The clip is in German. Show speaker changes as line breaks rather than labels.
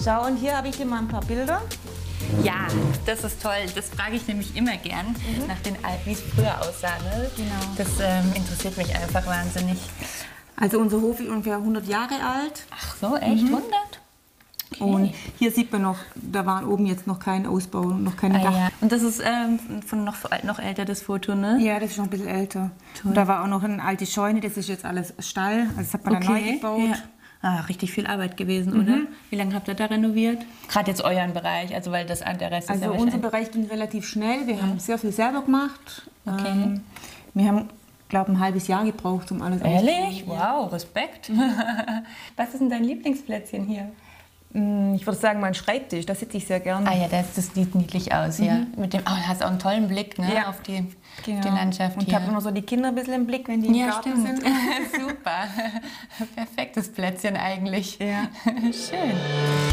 Schau, und hier habe ich dir mal ein paar Bilder.
Ja, das ist toll. Das frage ich nämlich immer gern, nach den wie es früher aussah. Ne?
Genau.
Das interessiert mich einfach wahnsinnig.
Also unser Hof ist ungefähr 100 Jahre alt.
Ach so, echt? 100? Okay.
Und hier sieht man noch, da war oben jetzt noch kein Ausbau, noch keine Dach.
Ja. Und das ist von noch älter, das Foto, ne?
Ja, das ist noch ein bisschen älter. Und da war auch noch eine alte Scheune, das ist jetzt alles Stall. Also das hat man dann neu gebaut.
Ja. Ah, richtig viel Arbeit gewesen, oder? Wie lange habt ihr da renoviert? Gerade jetzt euren Bereich, also weil der Rest ist
Also
ja
unser Bereich ging relativ schnell. Wir haben sehr viel selber gemacht.
Okay.
Wir haben, glaube ich, ein halbes Jahr gebraucht, um alles
Ehrlich? Wow, Respekt. Was ist denn dein Lieblingsplätzchen hier?
Ich würde sagen, mein Schreibtisch, da sitze ich sehr gerne.
Ah ja, das sieht niedlich aus, ja. Mit dem, du hast auch einen tollen Blick, ne,
Ja.
auf die
Genau.
Landschaft
Und
hier.
ich habe immer so die Kinder ein bisschen im Blick, wenn die im
Ja,
Garten
stimmt.
sind.
Super. Perfektes Plätzchen eigentlich.
Ja.
Schön.